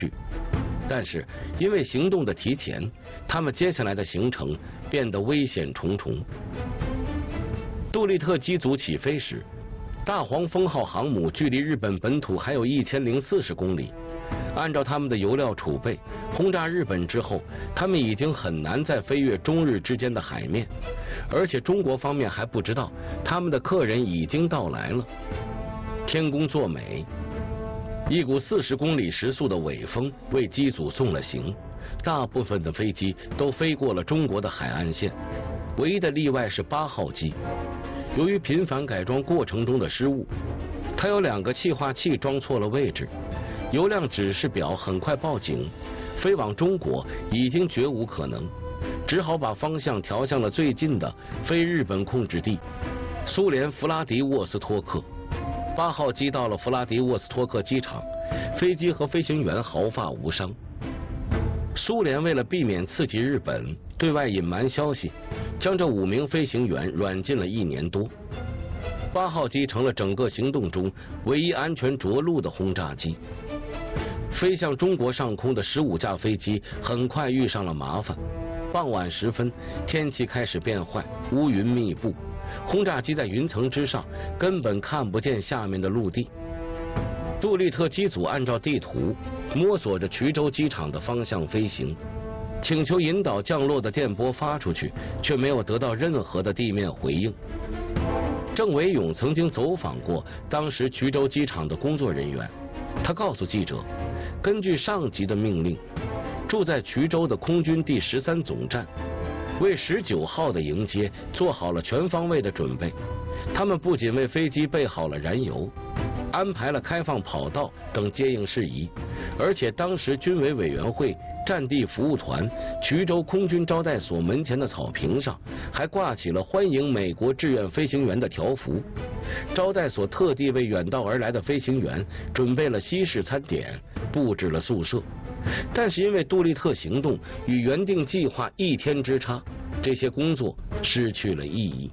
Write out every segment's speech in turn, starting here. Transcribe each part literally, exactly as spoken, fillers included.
但是因为行动的提前，他们接下来的行程变得危险重重。杜立特机组起飞时，大黄蜂号航母距离日本本土还有一千零四十公里。按照他们的油料储备，轰炸日本之后，他们已经很难再飞越中日之间的海面，而且中国方面还不知道他们的客人已经到来了。天公作美，一股四十公里时速的尾风为机组送了行，大部分的飞机都飞过了中国的海岸线，唯一的例外是八号机。由于频繁改装过程中的失误，它有两个气化器装错了位置，油量指示表很快报警，飞往中国已经绝无可能，只好把方向调向了最近的非日本控制地——苏联弗拉迪沃斯托克。八号机到了弗拉迪沃斯托克机场，飞机和飞行员毫发无伤。苏联为了避免刺激日本，对外隐瞒消息，将这五名飞行员软禁了一年多。八号机成了整个行动中唯一安全着陆的轰炸机。飞向中国上空的十五架飞机很快遇上了麻烦。傍晚时分，天气开始变坏，乌云密布，轰炸机在云层之上，根本看不见下面的陆地。杜立特机组按照地图摸索着衢州机场的方向飞行，请求引导降落的电波发出去，却没有得到任何的地面回应。郑维勇曾经走访过当时衢州机场的工作人员，他告诉记者，根据上级的命令，住在衢州的空军第十三总站为十九号的迎接做好了全方位的准备。他们不仅为飞机备好了燃油，安排了开放跑道等接应事宜，而且当时军委委员会战地服务团衢州空军招待所门前的草坪上还挂起了欢迎美国志愿飞行员的条幅。招待所特地为远道而来的飞行员准备了西式餐点，布置了宿舍。但是因为杜立特行动与原定计划一天之差，这些工作失去了意义。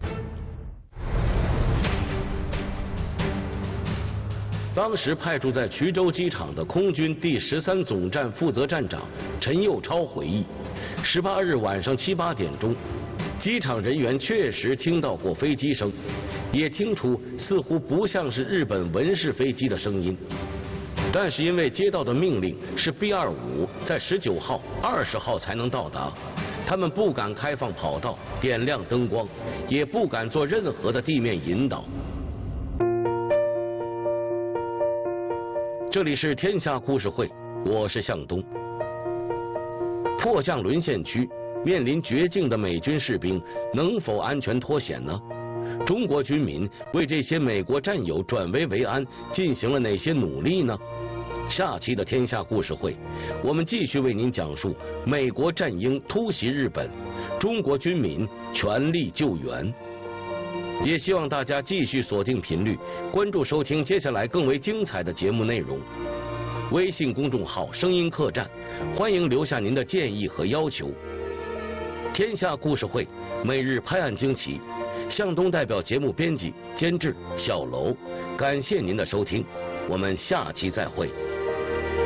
当时派驻在衢州机场的空军第十三总站负责站长陈佑超回忆，十八日晚上七八点钟，机场人员确实听到过飞机声，也听出似乎不像是日本文式飞机的声音。但是因为接到的命令是 B 二五在十九号、二十号才能到达，他们不敢开放跑道、点亮灯光，也不敢做任何的地面引导。这里是天下故事会，我是向东。迫降沦陷区，面临绝境的美军士兵能否安全脱险呢？中国军民为这些美国战友转危为安进行了哪些努力呢？下期的天下故事会，我们继续为您讲述美国战鹰突袭日本，中国军民全力救援。也希望大家继续锁定频率，关注收听接下来更为精彩的节目内容。微信公众号声音客栈，欢迎留下您的建议和要求。天下故事会每日拍案惊奇，向东代表节目编辑监制小楼，感谢您的收听，我们下期再会。